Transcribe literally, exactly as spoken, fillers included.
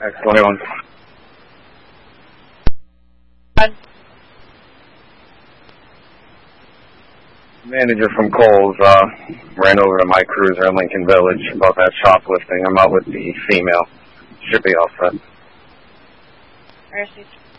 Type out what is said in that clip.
X twenty-one. Manager from Kohl's uh, ran over to my cruiser in Lincoln Village about that shoplifting. I'm out with the female. Should be all set. Mercy.